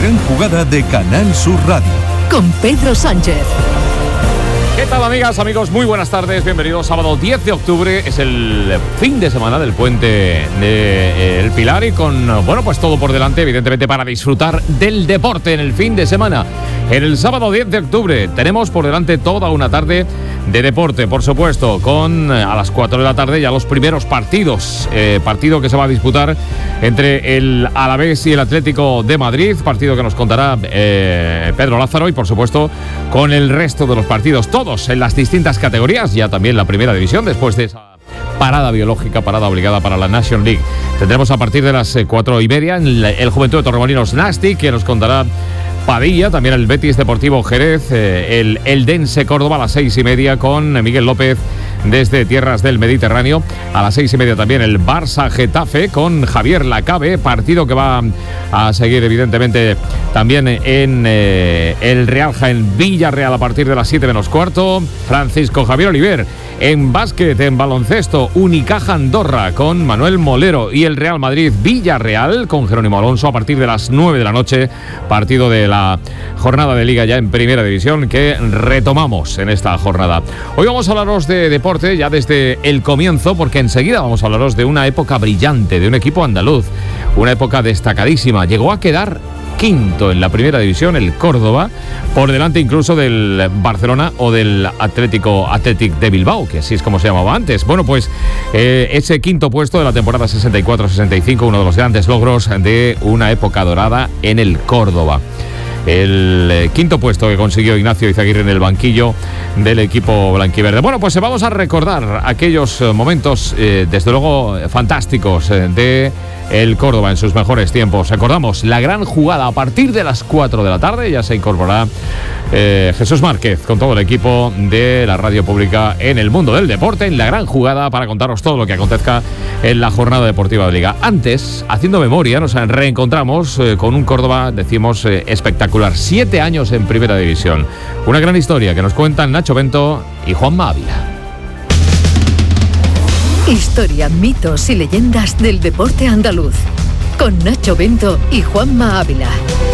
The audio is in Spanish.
gran jugada de Canal Sur Radio. Con Pedro Sánchez. ¿Qué tal, amigas, amigos? Muy buenas tardes, bienvenidos. Sábado 10 de octubre es el fin de semana del puente de El Pilar y con, bueno, pues todo por delante, evidentemente, para disfrutar del deporte en el fin de semana. En el sábado 10 de octubre tenemos por delante toda una tarde de deporte, por supuesto, con a las 4 de la tarde ya los primeros partidos. Partido que se va a disputar entre el Alavés y el Atlético de Madrid, partido que nos contará Pedro Lázaro y, por supuesto, con el resto de los partidos, todos en las distintas categorías, ya también la primera división, después de esa parada biológica, parada obligada para la Nation League. Tendremos a partir de las 4:30 el Juventud de Torremolinos Nastic, que nos contará Padilla, también el Betis Deportivo Jerez, el Eldense Córdoba a las 6:30 con Miguel López desde tierras del Mediterráneo. A las 6:30 también el Barça Getafe con Javier Lacabe, partido que va a seguir evidentemente también en el Real Jaén Villarreal a partir de las 7:15. Francisco Javier Oliver. En básquet, en baloncesto, Unicaja Andorra con Manuel Molero y el Real Madrid Villarreal con Jerónimo Alonso a partir de las 9 de la noche, partido de la jornada de Liga ya en Primera División que retomamos en esta jornada. Hoy vamos a hablaros de deporte ya desde el comienzo, porque enseguida vamos a hablaros de una época brillante, de un equipo andaluz, una época destacadísima. Llegó a quedar quinto en la Primera División, el Córdoba, por delante incluso del Barcelona o del Athletic de Bilbao, que así es como se llamaba antes. Bueno, pues ese quinto puesto de la temporada 64-65, uno de los grandes logros de una época dorada en el Córdoba. El quinto puesto que consiguió Ignacio Izaguirre en el banquillo del equipo blanquiverde. Bueno, pues vamos a recordar aquellos momentos, desde luego, fantásticos de el Córdoba en sus mejores tiempos. Recordamos la gran jugada a partir de las 4 de la tarde. Ya se incorporará Jesús Márquez con todo el equipo de la radio pública en el mundo del deporte, en la gran jugada, para contaros todo lo que acontezca en la jornada deportiva de Liga. Antes, haciendo memoria, nos reencontramos con un Córdoba, decimos, espectacular. 7 años en Primera División. Una gran historia que nos cuentan Nacho Bento y Juanma Ávila. Historia, mitos y leyendas del deporte andaluz. Con Nacho Bento y Juanma Ávila.